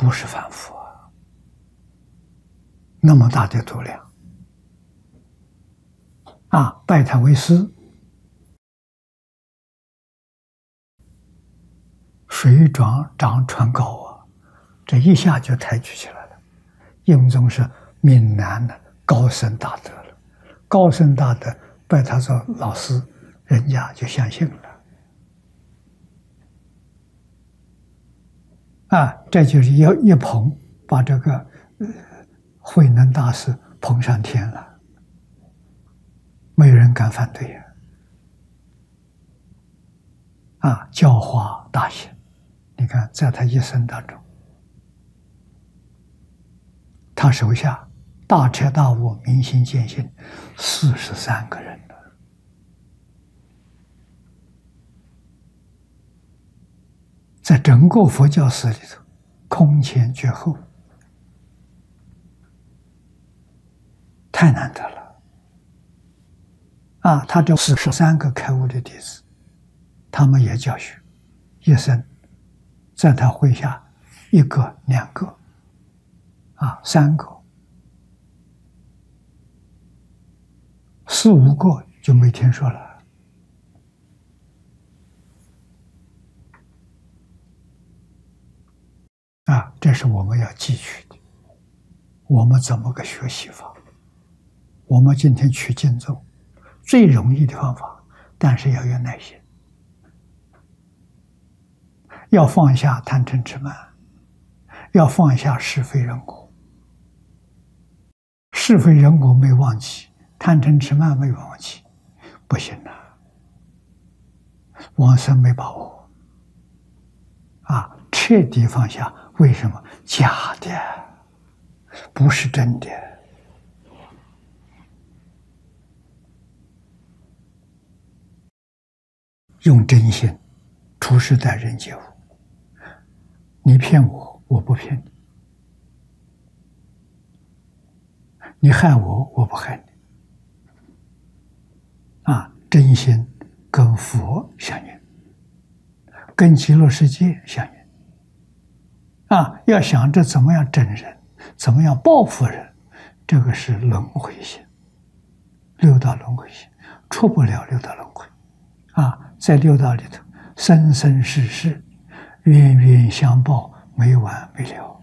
不是凡夫啊，那么大的度量啊！拜他为师，水涨船高啊，这一下就抬举起来了。印宗是闽南的高僧大德了，高僧大德拜他做老师，人家就相信了。啊，这就是一捧，把这个慧能大师捧上天了，没有人敢反对呀！啊，教化大行，你看，在他一生当中，他手下大彻大悟、明心见性43个人了。在整个佛教史里头，空前绝后，太难得了。啊，他这43个开悟的弟子，他们也教学，一生在他麾下1个、2个，啊，3个、4、5个就没听说了。啊，这是我们要汲取的。我们怎么个学习法？我们今天取经宗最容易的方法，但是要有耐心，要放下贪嗔痴慢，要放下是非人我。是非人我没忘记，贪嗔痴慢没忘记，不行了，往生没把握啊！彻底放下。为什么？假的，不是真的。用真心处事待人接物，你骗我，我不骗你；你害我，我不害你。啊，真心跟佛相应，跟极乐世界相应。啊，要想着怎么样整人，怎么样报复人，这个是轮回心，6道轮回心，出不了6道轮回。啊，在6道里头，生生世世，冤冤相报，没完没了。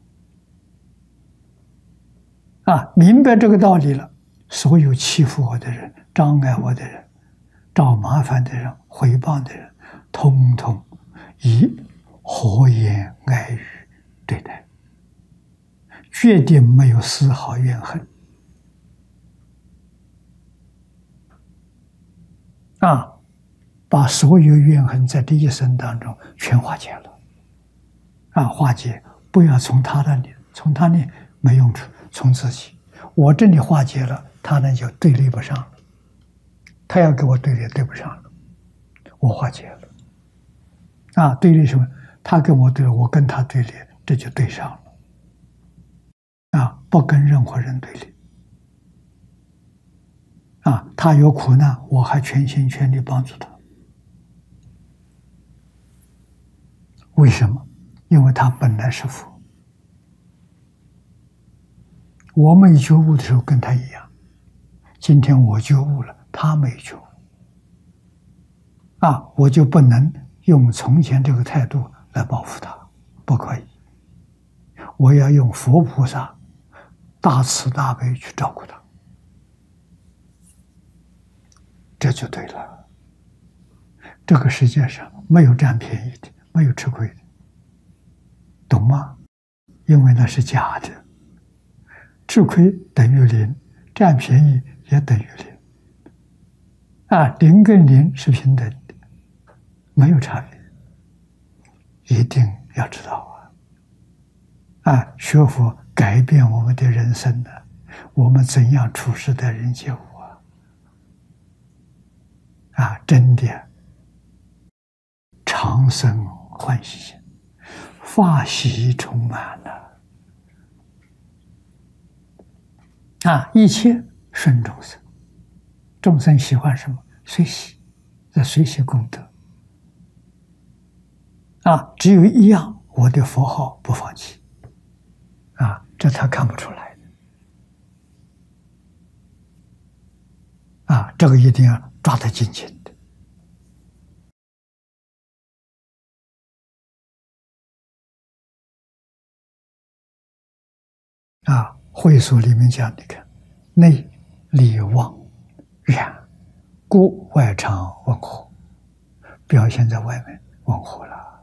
啊，明白这个道理了，所有欺负我的人、障碍我的人、找麻烦的人、诽谤的人，通通以和颜爱语对待，决定没有丝毫怨恨。啊，把所有怨恨在这一生当中全化解了。啊，化解不要从他那里，从他那没用处，从自己。我这里化解了，他那就对立不上了。他要给我对立，对不上了，我化解了。啊，对立什么？他跟我对立，我跟他对立，这就对上了。啊，不跟任何人对立。啊，他有苦难，我还全心全力帮助他。为什么？因为他本来是佛。我没觉悟的时候跟他一样，今天我觉悟了，他没觉悟。啊，我就不能用从前这个态度来报复他，不可以。我要用佛菩萨大慈大悲去照顾他，这就对了。这个世界上没有占便宜的，没有吃亏的，懂吗？因为那是假的，吃亏等于0，占便宜也等于0。啊，0跟0是平等的，没有差别，一定要知道啊！啊，学佛改变我们的人生呢，我们怎样处事待人接物啊？啊，真的常生欢喜心，法喜充满了。啊，一切顺众生，众生喜欢什么？随喜，这随喜功德。啊，只有一样，我的佛号不放弃， 这他看不出来的啊！这个一定要抓得紧紧的啊！会所里面讲，你看，内里妄然，故外常温和，表现在外面温和了，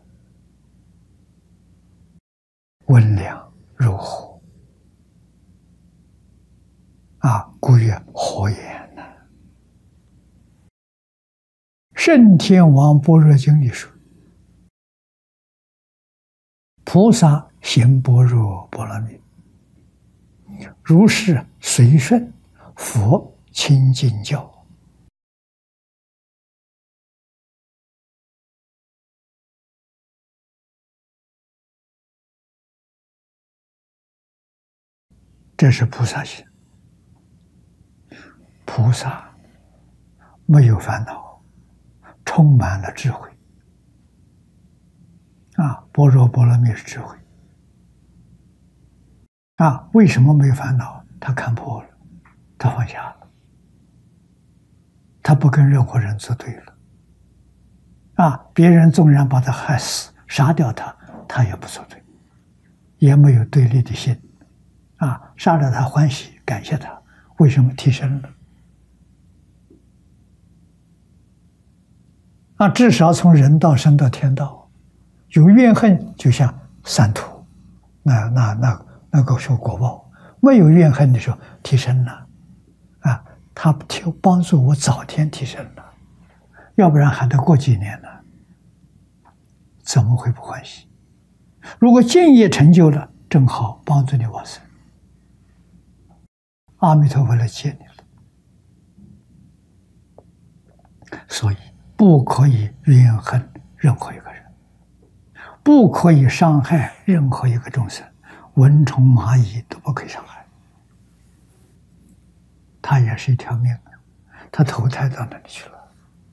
温良柔和啊，故曰和颜呐。圣天王般若经里说，菩萨行般若波罗蜜，如是随顺佛清净教。这是菩萨行。菩萨没有烦恼，充满了智慧啊！般若波罗蜜是智慧啊！为什么没有烦恼？他看破了，他放下了，他不跟任何人作对了啊！别人纵然把他害死、杀掉他，他也不作对，也没有对立的心啊！杀了他欢喜，感谢他，为什么提升了？啊，至少从人道升到天道，有怨恨就像三途，那个受果报；没有怨恨的时候提升了，啊，他帮助我早天提升了，要不然还得过几年呢，怎么会不欢喜？如果建业成就了，正好帮助你往生，阿弥陀佛来接你了，所以。不可以怨恨任何一个人，不可以伤害任何一个众生，蚊虫蚂蚁都不可以伤害。他也是一条命，他投胎到哪里去了？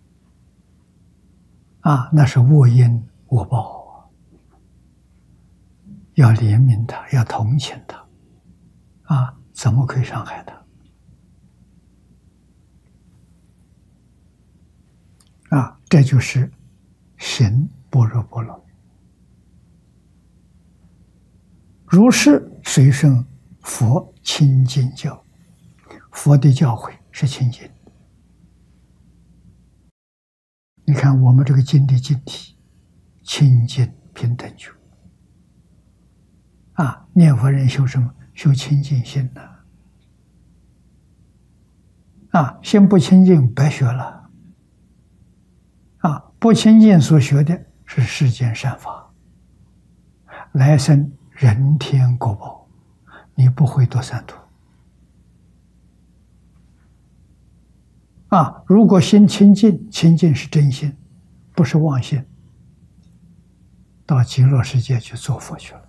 啊，那是恶因恶报，要怜悯他，要同情他，啊，怎么可以伤害他？啊，这就是行般若波罗蜜，如是随顺佛清净教。佛的教诲是清净。你看我们这个经的经题，清净平等觉啊，念佛人修什么？修清净心呐！啊，心不清净白学了。啊，不清净所学的是世间善法，来生人天果报，你不会堕三途。啊，如果心清净，清净是真心，不是妄心，到极乐世界去做佛去了。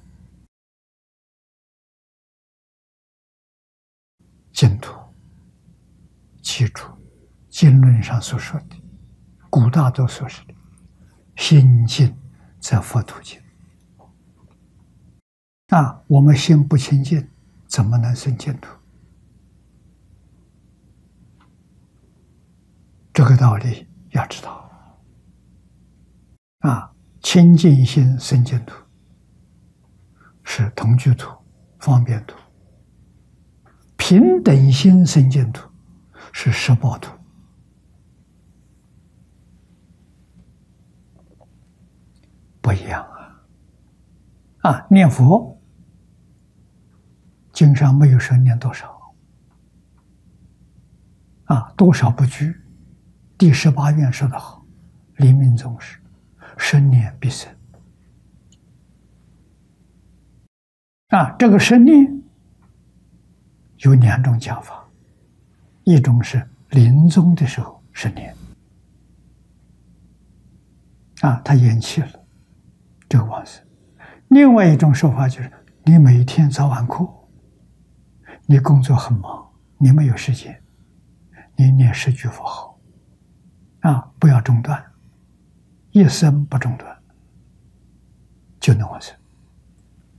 净土，记住经论上所说的，古大都所说的，心净则佛土净。啊，我们心不清净，怎么能生净土？这个道理要知道。啊，清净心生净土，是同居土、方便土；平等心生净土，是十报土。不一样啊！啊，念佛，经上没有说念多少，啊，多少不拘。第18愿说得好，临命终时，生念必生。啊，这个生念有2种讲法，一种是临终的时候生念，啊，他延期了这个往生；另外一种说法就是，你每天早晚课，你工作很忙，你没有时间，你念10句佛号。啊，不要中断，一生不中断，就能往生。